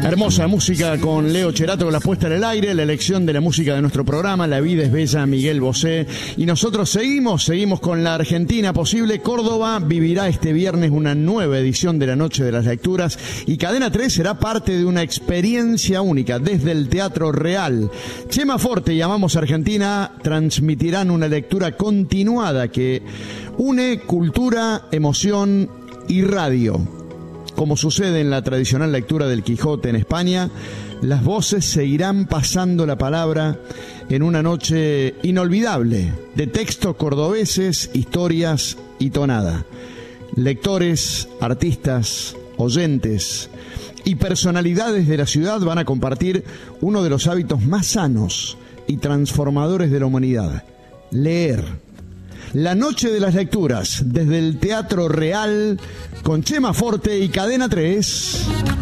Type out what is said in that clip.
Hermosa música con Leo Cherato, con la puesta en el aire, la elección de la música de nuestro programa, La vida es bella, Miguel Bosé. Y nosotros seguimos con la Argentina Posible. Córdoba vivirá este viernes una nueva edición de la Noche de las Lecturas y Cadena 3 será parte de una experiencia única desde el Teatro Real. Chema Forte y Amamos Argentina transmitirán una lectura continuada que une cultura, emoción y radio. Como sucede en la tradicional lectura del Quijote en España, las voces seguirán pasando la palabra en una noche inolvidable de textos cordobeses, historias y tonada. Lectores, artistas, oyentes y personalidades de la ciudad van a compartir uno de los hábitos más sanos y transformadores de la humanidad: leer. La Noche de las Lecturas, desde el Teatro Real, con Chema Forte y Cadena 3.